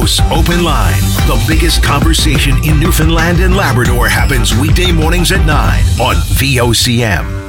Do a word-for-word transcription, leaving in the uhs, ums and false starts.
Coast's Open Line. The biggest conversation in Newfoundland and Labrador happens weekday mornings at nine on V O C M.